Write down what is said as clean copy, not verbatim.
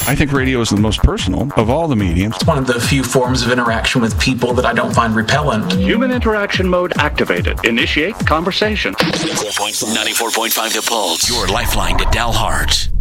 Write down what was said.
I think radio is the most personal of all the mediums. It's one of the few forms of interaction with people that I don't find repellent. Human interaction mode activated. Initiate conversation. 94.5 The Pulse. Your lifeline to Dalhart.